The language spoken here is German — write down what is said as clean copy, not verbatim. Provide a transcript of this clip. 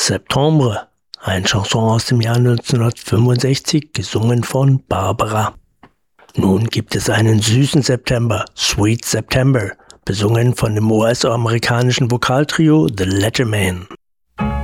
Septembre, eine Chanson aus dem Jahr 1965, gesungen von Barbara. Nun gibt es einen süßen September, Sweet September, besungen von dem US-amerikanischen Vokaltrio The Letterman.